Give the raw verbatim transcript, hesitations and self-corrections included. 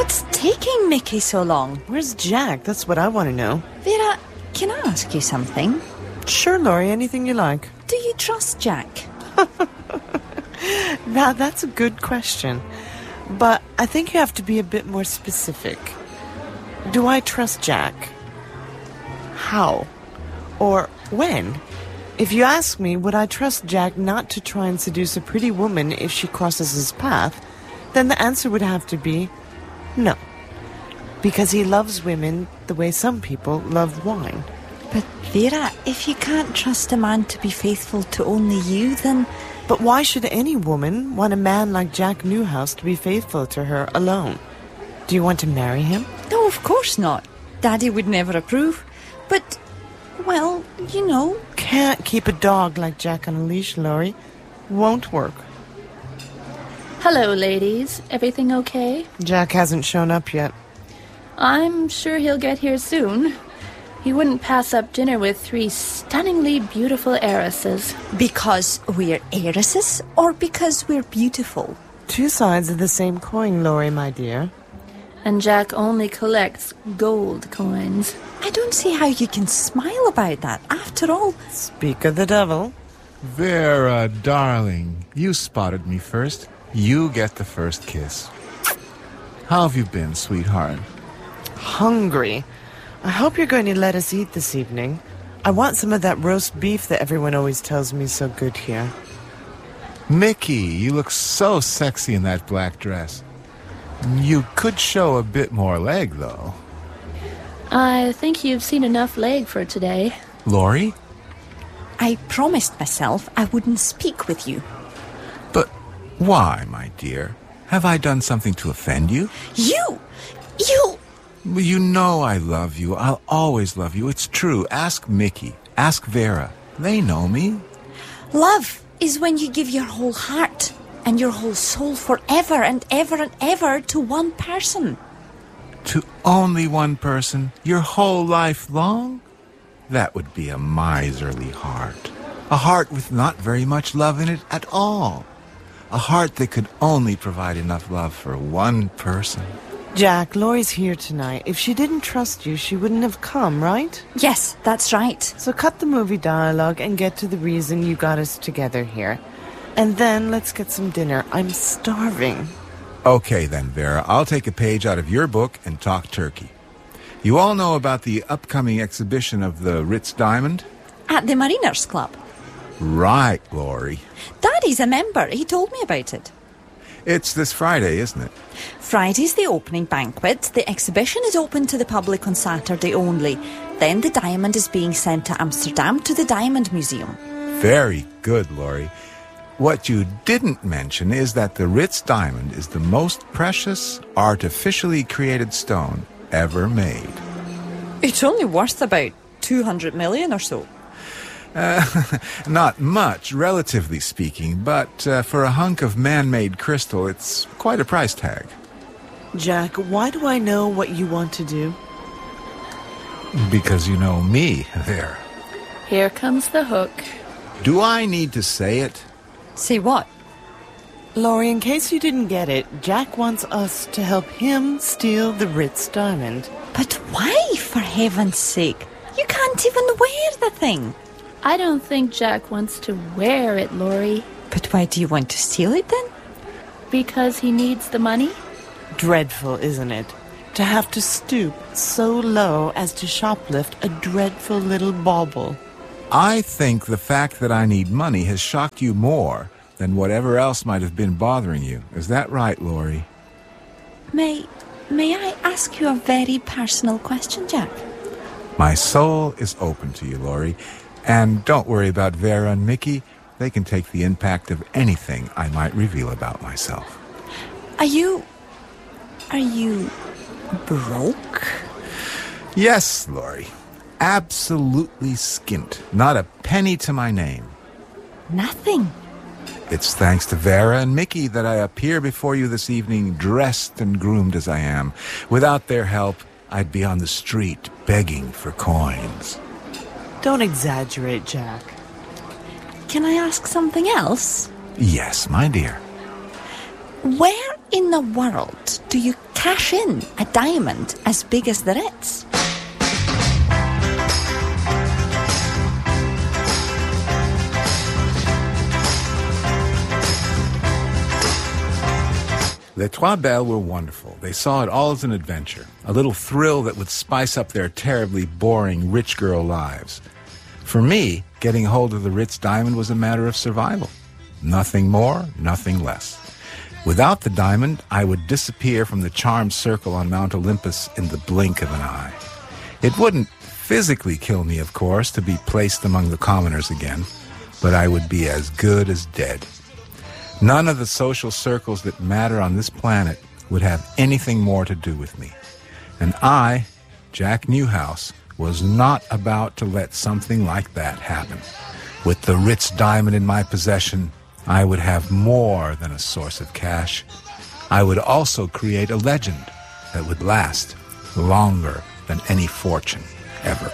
What's taking Mickey so long? Where's Jack? That's what I want to know. Vera, can I ask you something? Sure, Laurie, anything you like. Do you trust Jack? Now, that's a good question. But I think you have to be a bit more specific. Do I trust Jack? How? Or when? If you ask me, would I trust Jack not to try and seduce a pretty woman if she crosses his path, then the answer would have to be no. Because he loves women the way some people love wine. But Vera, if you can't trust a man to be faithful to only you, then... But why should any woman want a man like Jack Newhouse to be faithful to her alone? Do you want to marry him? No, of course not. Daddy would never approve. But, well, you know... Can't keep a dog like Jack on a leash, Laurie. Won't work. Hello, ladies. Everything okay? Jack hasn't shown up yet. I'm sure he'll get here soon. He wouldn't pass up dinner with three stunningly beautiful heiresses. Because we're heiresses or because we're beautiful? Two sides of the same coin, Laurie, my dear. And Jack only collects gold coins. I don't see how you can smile about that. After all... Speak of the devil. Vera, darling, you spotted me first. You get the first kiss. How have you been, sweetheart? Hungry. I hope you're going to let us eat this evening. I want some of that roast beef that everyone always tells me is so good here. Mickey, you look so sexy in that black dress. You could show a bit more leg, though. I think you've seen enough leg for today. Laurie? I promised myself I wouldn't speak with you. But why, my dear? Have I done something to offend you? You! You... Well, you know I love you. I'll always love you. It's true. Ask Mickey. Ask Vera. They know me. Love is when you give your whole heart and your whole soul forever and ever and ever to one person. To only one person? Your whole life long? That would be a miserly heart. A heart with not very much love in it at all. A heart that could only provide enough love for one person. Jack, Laurie's here tonight. If she didn't trust you, she wouldn't have come, right? Yes, that's right. So cut the movie dialogue and get to the reason you got us together here. And then let's get some dinner. I'm starving. Okay then, Vera. I'll take a page out of your book and talk turkey. You all know about the upcoming exhibition of the Ritz Diamond? At the Mariners Club. Right, Laurie. Daddy's a member. He told me about it. It's this Friday, isn't it? Friday's the opening banquet. The exhibition is open to the public on Saturday only. Then the diamond is being sent to Amsterdam to the Diamond Museum. Very good, Laurie. What you didn't mention is that the Ritz Diamond is the most precious, artificially created stone ever made. It's only worth about two hundred million or so. Uh, not much, relatively speaking, but uh, for a hunk of man-made crystal, it's quite a price tag. Jack, why do I know what you want to do? Because you know me, there. Here comes the hook. Do I need to say it? Say what? Laurie, in case you didn't get it, Jack wants us to help him steal the Ritz Diamond. But why, for heaven's sake? You can't even wear the thing. I don't think Jack wants to wear it, Laurie. But why do you want to steal it then? Because he needs the money? Dreadful, isn't it? To have to stoop so low as to shoplift a dreadful little bauble. I think the fact that I need money has shocked you more than whatever else might have been bothering you. Is that right, Laurie? May, may I ask you a very personal question, Jack? My soul is open to you, Laurie. And don't worry about Vera and Mickey. They can take the impact of anything I might reveal about myself. Are you... Are you... broke? Yes, Laurie. Absolutely skint. Not a penny to my name. Nothing. It's thanks to Vera and Mickey that I appear before you this evening dressed and groomed as I am. Without their help, I'd be on the street begging for coins. Don't exaggerate, Jack. Can I ask something else? Yes, my dear. Where in the world do you cash in a diamond as big as the Ritz. Les Trois Belles were wonderful. They saw it all as an adventure, a little thrill that would spice up their terribly boring rich girl lives. For me, getting hold of the Ritz diamond was a matter of survival. Nothing more, nothing less. Without the diamond, I would disappear from the charmed circle on Mount Olympus in the blink of an eye. It wouldn't physically kill me, of course, to be placed among the commoners again, but I would be as good as dead. None of the social circles that matter on this planet would have anything more to do with me. And I, Jack Newhouse, was not about to let something like that happen. With the Ritz diamond in my possession, I would have more than a source of cash. I would also create a legend that would last longer than any fortune ever.